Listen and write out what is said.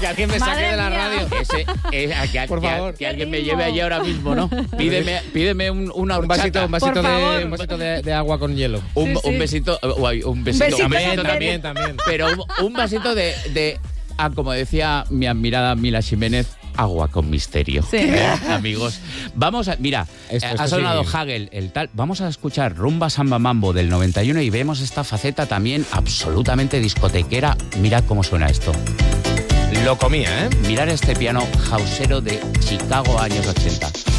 Que alguien me saque de la radio. Por favor. Que alguien me lleve allí ahora mismo, ¿no? Pídeme una horchata. Un vasito de agua con hielo. Un besito. Un besito. También. Pero un vasito de como decía mi admirada Mila Ximénez, agua con misterio. Sí. Amigos, vamos a... Mira, Esto ha sonado sí. Hagel, el tal. Vamos a escuchar Rumba Samba Mambo del 91 y vemos esta faceta también absolutamente discotequera. Mirad cómo suena esto. Lo comía, ¿eh? Mirad este piano hausero de Chicago años 80.